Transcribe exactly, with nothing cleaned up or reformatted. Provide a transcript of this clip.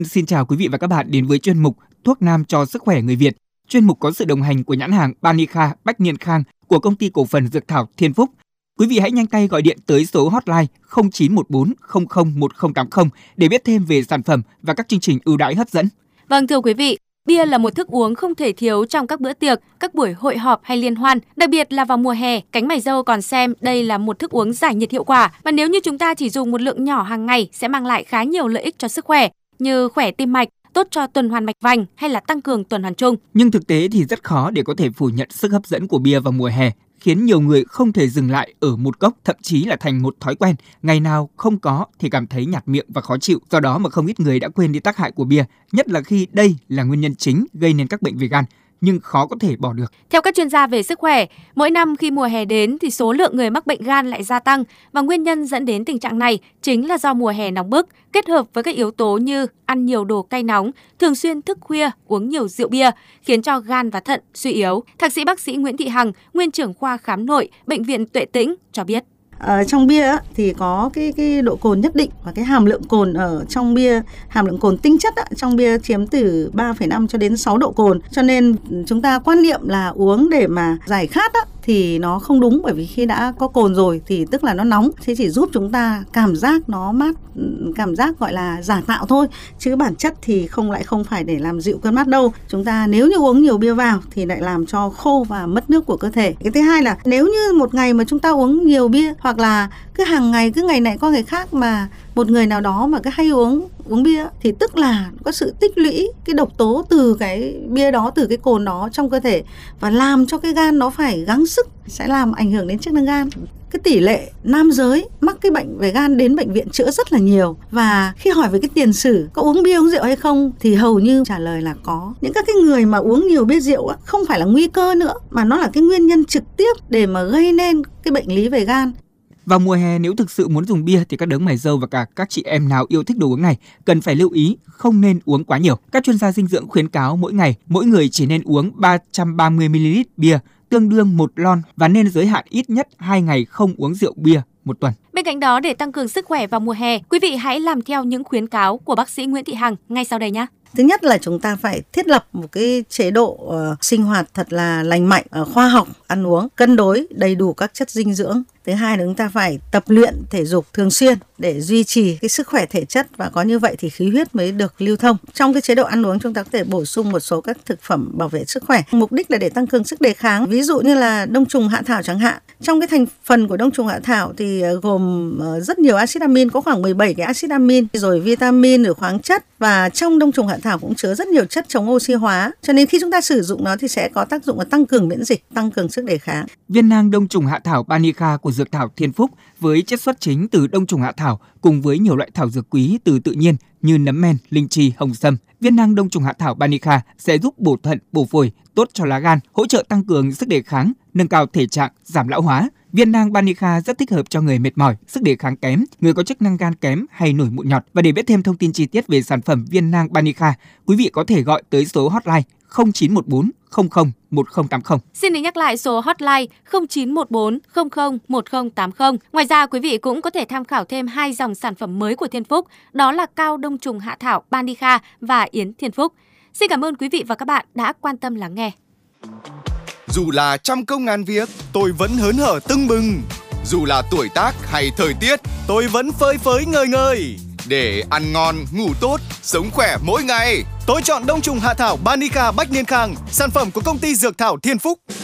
Xin chào quý vị và các bạn đến với chuyên mục Thuốc nam cho sức khỏe người Việt. Chuyên mục có sự đồng hành của nhãn hàng Banica Bách Niên Khang của công ty cổ phần Dược thảo Thiên Phúc. Quý vị hãy nhanh tay gọi điện tới số hotline không chín một bốn không không một không tám không để biết thêm về sản phẩm và các chương trình ưu đãi hấp dẫn. Vâng, thưa quý vị, bia là một thức uống không thể thiếu trong các bữa tiệc, các buổi hội họp hay liên hoan. Đặc biệt là vào mùa hè, cánh mày râu còn xem đây là một thức uống giải nhiệt hiệu quả. Và nếu như chúng ta chỉ dùng một lượng nhỏ hàng ngày sẽ mang lại khá nhiều lợi ích cho sức khỏe, như khỏe tim mạch, tốt cho tuần hoàn mạch vành hay là tăng cường tuần hoàn chung. Nhưng thực tế thì rất khó để có thể phủ nhận sức hấp dẫn của bia vào mùa hè, khiến nhiều người không thể dừng lại ở một cốc, thậm chí là thành một thói quen. Ngày nào không có thì cảm thấy nhạt miệng và khó chịu. Do đó mà không ít người đã quên đi tác hại của bia, nhất là khi đây là nguyên nhân chính gây nên các bệnh về gan, nhưng khó có thể bỏ được. Theo các chuyên gia về sức khỏe, mỗi năm khi mùa hè đến thì số lượng người mắc bệnh gan lại gia tăng, và nguyên nhân dẫn đến tình trạng này chính là do mùa hè nóng bức kết hợp với các yếu tố như ăn nhiều đồ cay nóng, thường xuyên thức khuya, uống nhiều rượu bia khiến cho gan và thận suy yếu. Thạc sĩ bác sĩ Nguyễn Thị Hằng, nguyên trưởng khoa khám nội, bệnh viện Tuệ Tĩnh cho biết. Ở trong bia á, thì có cái cái độ cồn nhất định, và cái hàm lượng cồn ở trong bia, hàm lượng cồn tinh chất á, trong bia chiếm từ ba phẩy năm cho đến sáu độ cồn. Cho nên chúng ta quan niệm là uống để mà giải khát á, thì nó không đúng, bởi vì khi đã có cồn rồi thì tức là nó nóng, thế chỉ giúp chúng ta cảm giác nó mát, cảm giác gọi là giả tạo thôi, chứ bản chất thì không lại không phải để làm dịu cơn mát đâu. Chúng ta nếu như uống nhiều bia vào thì lại làm cho khô và mất nước của cơ thể. Cái thứ hai là nếu như một ngày mà chúng ta uống nhiều bia, hoặc là cứ hàng ngày, cứ ngày này qua ngày khác mà một người nào đó mà cứ hay uống uống bia, thì tức là có sự tích lũy cái độc tố từ cái bia đó, từ cái cồn đó trong cơ thể, và làm cho cái gan nó phải gắng sức, sẽ làm ảnh hưởng đến chức năng gan. Cái tỷ lệ nam giới mắc cái bệnh về gan đến bệnh viện chữa rất là nhiều, và khi hỏi về cái tiền sử có uống bia uống rượu hay không thì hầu như trả lời là có. Những các cái người mà uống nhiều bia rượu á, không phải là nguy cơ nữa, mà nó là cái nguyên nhân trực tiếp để mà gây nên cái bệnh lý về gan. Vào mùa hè, nếu thực sự muốn dùng bia thì các đấng mày râu và cả các chị em nào yêu thích đồ uống này cần phải lưu ý không nên uống quá nhiều. Các chuyên gia dinh dưỡng khuyến cáo mỗi ngày mỗi người chỉ nên uống ba trăm ba mươi mi li lít bia, tương đương một lon, và nên giới hạn ít nhất hai ngày không uống rượu bia một tuần. Bên cạnh đó, để tăng cường sức khỏe vào mùa hè, quý vị hãy làm theo những khuyến cáo của bác sĩ Nguyễn Thị Hằng ngay sau đây nhé. Thứ nhất là chúng ta phải thiết lập một cái chế độ uh, sinh hoạt thật là lành mạnh, uh, khoa học, ăn uống cân đối đầy đủ các chất dinh dưỡng. Thứ hai là chúng ta phải tập luyện thể dục thường xuyên để duy trì cái sức khỏe thể chất, và có như vậy thì khí huyết mới được lưu thông. Trong cái chế độ ăn uống chúng ta có thể bổ sung một số các thực phẩm bảo vệ sức khỏe. Mục đích là để tăng cường sức đề kháng. Ví dụ như là đông trùng hạ thảo chẳng hạn. Trong cái thành phần của đông trùng hạ thảo thì gồm rất nhiều axit amin, có khoảng mười bảy cái axit amin, rồi vitamin, rồi khoáng chất, và trong đông trùng hạ thảo cũng chứa rất nhiều chất chống oxy hóa. Cho nên khi chúng ta sử dụng nó thì sẽ có tác dụng là tăng cường miễn dịch, tăng cường sức đề kháng. Viên nang đông trùng hạ thảo Banica của Dược thảo Thiên Phúc với chất xuất chính từ đông trùng hạ thảo cùng với nhiều loại thảo dược quý từ tự nhiên như nấm men, linh chi, hồng sâm. Viên nang đông trùng hạ thảo Banica sẽ giúp bổ thận, bổ phổi, tốt cho lá gan, hỗ trợ tăng cường sức đề kháng, nâng cao thể trạng, giảm lão hóa. Viên nang Banica rất thích hợp cho người mệt mỏi, sức đề kháng kém, người có chức năng gan kém hay nổi mụn nhọt. Và để biết thêm thông tin chi tiết về sản phẩm viên nang Banica, quý vị có thể gọi tới số hotline không chín một bốn không không một không tám không. Xin được nhắc lại số hotline không chín một bốn không không một không tám không. Ngoài ra, quý vị cũng có thể tham khảo thêm hai dòng sản phẩm mới của Thiên Phúc, đó là cao đông trùng hạ thảo Banica và yến Thiên Phúc. Xin cảm ơn quý vị và các bạn đã quan tâm lắng nghe. Dù là trăm công ngàn việc, tôi vẫn hớn hở tưng bừng. Dù là tuổi tác hay thời tiết, tôi vẫn phơi phới ngời ngời. Để ăn ngon, ngủ tốt, sống khỏe mỗi ngày, tôi chọn đông trùng hạ thảo Banica Bách Niên Khang, sản phẩm của công ty Dược thảo Thiên Phúc.